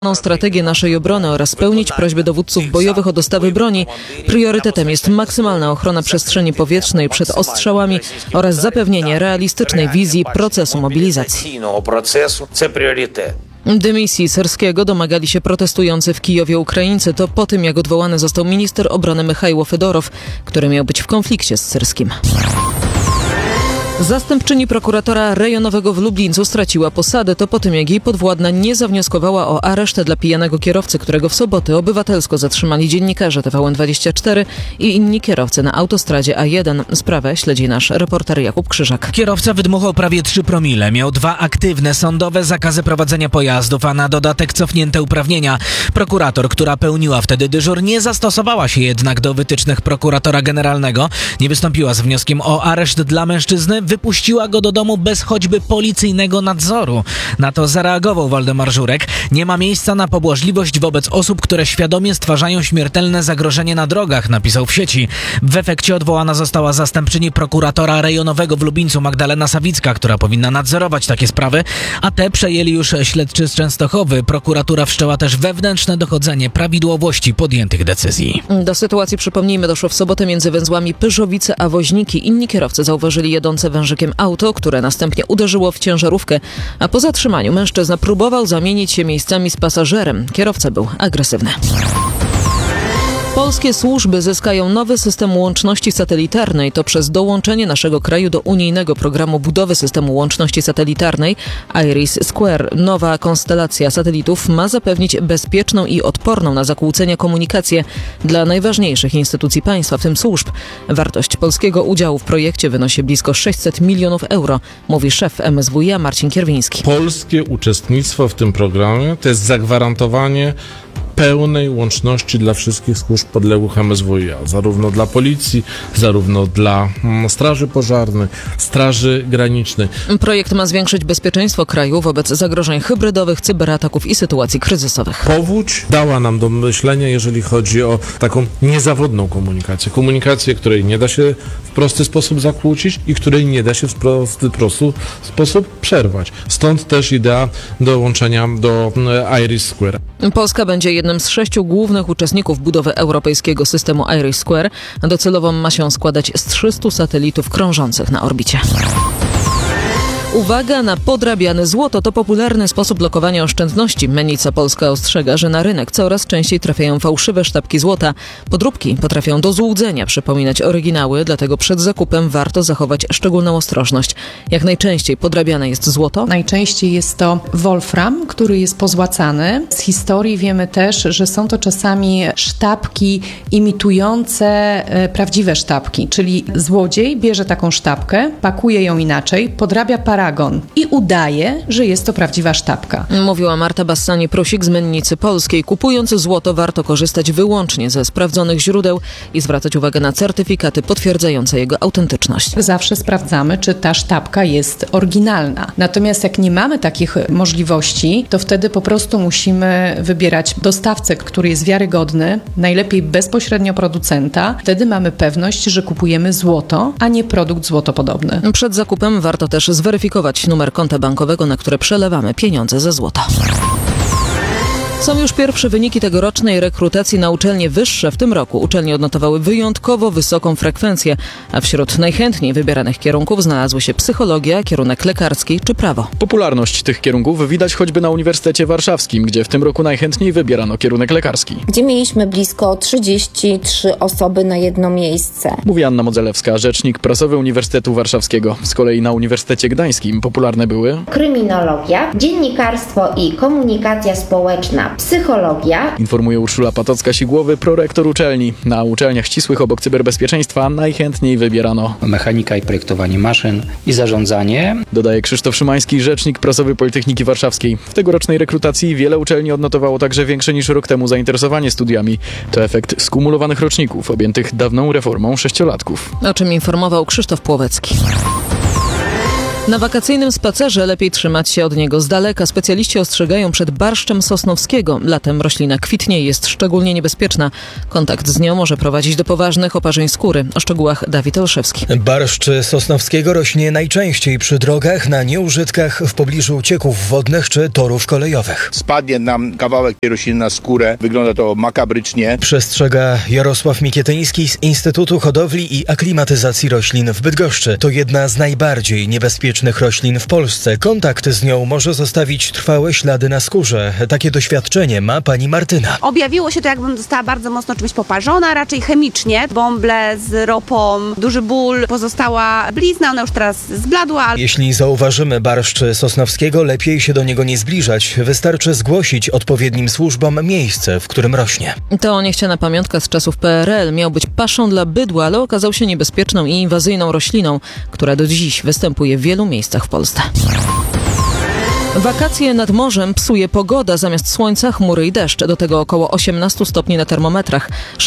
strategię naszej obrony oraz spełnić prośby dowódców bojowych o dostawy broni, priorytetem jest maksymalna ochrona przestrzeni powietrznej przed ostrzałami oraz zapewnienie realistycznej wizji procesu mobilizacji. Dymisji Syrskiego domagali się protestujący w Kijowie Ukraińcy. To po tym, jak odwołany został minister obrony Michajło Fedorow, który miał być w konflikcie z Syrskim. Zastępczyni prokuratora rejonowego w Lublińcu straciła posadę. To po tym, jak jej podwładna nie zawnioskowała o areszt dla pijanego kierowcy, którego w sobotę obywatelsko zatrzymali dziennikarze TVN24 i inni kierowcy na autostradzie A1. Sprawę śledzi nasz reporter Jakub Krzyżak. Kierowca wydmuchał prawie 3 promile. Miał 2 aktywne sądowe zakazy prowadzenia pojazdów, a na dodatek cofnięte uprawnienia. Prokurator, która pełniła wtedy dyżur, nie zastosowała się jednak do wytycznych prokuratora generalnego. Nie wystąpiła z wnioskiem o areszt dla mężczyzny. Wypuściła go do domu bez choćby policyjnego nadzoru. Na to zareagował Waldemar Żurek. Nie ma miejsca na pobłażliwość wobec osób, które świadomie stwarzają śmiertelne zagrożenie na drogach, napisał w sieci. W efekcie odwołana została zastępczyni prokuratora rejonowego w Lublińcu Magdalena Sawicka, która powinna nadzorować takie sprawy, a te przejęli już śledczy z Częstochowy. Prokuratura wszczęła też wewnętrzne dochodzenie prawidłowości podjętych decyzji. Do sytuacji, przypomnijmy, doszło w sobotę między węzłami Pyrzowice a Woźniki. Inni kierowcy zauważyli jedące wężykiem auto, które następnie uderzyło w ciężarówkę, a po zatrzymaniu mężczyzna próbował zamienić się miejscami z pasażerem. Kierowca był agresywny. Polskie służby zyskają nowy system łączności satelitarnej. To przez dołączenie naszego kraju do unijnego programu budowy systemu łączności satelitarnej IRIS². Nowa konstelacja satelitów ma zapewnić bezpieczną i odporną na zakłócenia komunikację dla najważniejszych instytucji państwa, w tym służb. Wartość polskiego udziału w projekcie wynosi blisko 600 milionów euro, mówi szef MSWiA Marcin Kierwiński. Polskie uczestnictwo w tym programie to jest zagwarantowanie pełnej łączności dla wszystkich służb podległych MSWiA, zarówno dla policji, zarówno dla straży pożarnej, straży granicznej. Projekt ma zwiększyć bezpieczeństwo kraju wobec zagrożeń hybrydowych, cyberataków i sytuacji kryzysowych. Powódź dała nam do myślenia, jeżeli chodzi o taką niezawodną komunikację, której nie da się w prosty sposób zakłócić i której nie da się w prosty sposób przerwać. Stąd też idea dołączenia do IRIS². Polska będzie jednym z 6 głównych uczestników budowy europejskiego systemu IRIS². Docelowo ma się składać z 300 satelitów krążących na orbicie. Uwaga na podrabiane złoto. To popularny sposób lokowania oszczędności. Mennica Polska ostrzega, że na rynek coraz częściej trafiają fałszywe sztabki złota. Podróbki potrafią do złudzenia przypominać oryginały, dlatego przed zakupem warto zachować szczególną ostrożność. Jak najczęściej podrabiane jest złoto? Najczęściej jest to wolfram, który jest pozłacany. Z historii wiemy też, że są to czasami sztabki imitujące prawdziwe sztabki, czyli złodziej bierze taką sztabkę, pakuje ją inaczej, podrabia paragon i udaje, że jest to prawdziwa sztabka. Mówiła Marta Bassani-Prusik z Mennicy Polskiej. Kupując złoto warto korzystać wyłącznie ze sprawdzonych źródeł i zwracać uwagę na certyfikaty potwierdzające jego autentyczność. Zawsze sprawdzamy, czy ta sztabka jest oryginalna. Natomiast jak nie mamy takich możliwości, to wtedy po prostu musimy wybierać dostawcę, który jest wiarygodny, najlepiej bezpośrednio producenta. Wtedy mamy pewność, że kupujemy złoto, a nie produkt złotopodobny. Przed zakupem warto też zweryfikować numer konta bankowego, na które przelewamy pieniądze ze złota. Są już pierwsze wyniki tegorocznej rekrutacji na uczelnie wyższe. W tym roku uczelnie odnotowały wyjątkowo wysoką frekwencję, a wśród najchętniej wybieranych kierunków znalazły się psychologia, kierunek lekarski czy prawo. Popularność tych kierunków widać choćby na Uniwersytecie Warszawskim, gdzie w tym roku najchętniej wybierano kierunek lekarski. Gdzie mieliśmy blisko 33 osoby na jedno miejsce. Mówi Anna Modzelewska, rzecznik prasowy Uniwersytetu Warszawskiego. Z kolei na Uniwersytecie Gdańskim popularne były kryminologia, dziennikarstwo i komunikacja społeczna, psychologia. Informuje Urszula Patocka-Sigłowy, prorektor uczelni. Na uczelniach ścisłych obok cyberbezpieczeństwa najchętniej wybierano mechanika i projektowanie maszyn i zarządzanie. Dodaje Krzysztof Szymański, rzecznik prasowy Politechniki Warszawskiej. W tegorocznej rekrutacji wiele uczelni odnotowało także większe niż rok temu zainteresowanie studiami. To efekt skumulowanych roczników objętych dawną reformą 6-latków. O czym informował Krzysztof Płowecki. Na wakacyjnym spacerze lepiej trzymać się od niego z daleka. Specjaliści ostrzegają przed barszczem sosnowskiego. Latem roślina kwitnie i jest szczególnie niebezpieczna. Kontakt z nią może prowadzić do poważnych oparzeń skóry. O szczegółach Dawid Olszewski. Barszcz sosnowskiego rośnie najczęściej przy drogach, na nieużytkach, w pobliżu cieków wodnych czy torów kolejowych. Spadnie nam kawałek tej rośliny na skórę. Wygląda to makabrycznie. Przestrzega Jarosław Mikietyński z Instytutu Hodowli i Aklimatyzacji Roślin w Bydgoszczy. To jedna z najbardziej niebezpiecznych roślin w Polsce. Kontakt z nią może zostawić trwałe ślady na skórze. Takie doświadczenie ma pani Martyna. Objawiło się to, jakbym została bardzo mocno czymś poparzona, raczej chemicznie. Bąble z ropą, duży ból, pozostała blizna, ona już teraz zbladła. Jeśli zauważymy barszcz sosnowskiego, lepiej się do niego nie zbliżać. Wystarczy zgłosić odpowiednim służbom miejsce, w którym rośnie. To niechciana pamiątka z czasów PRL. Miał być paszą dla bydła, ale okazał się niebezpieczną i inwazyjną rośliną, która do dziś występuje w wielu miejscach w Polsce. Wakacje nad morzem psuje pogoda. Zamiast słońca chmury i deszcz. Do tego około 18 stopni na termometrach.